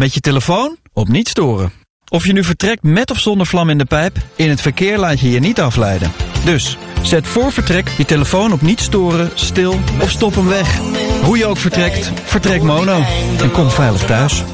met je telefoon op niet storen. Of je nu vertrekt met of zonder vlam in de pijp, in het verkeer laat je je niet afleiden. Dus, zet voor vertrek je telefoon op niet storen, stil of stop hem weg. Hoe je ook vertrekt, vertrek mono en kom veilig thuis.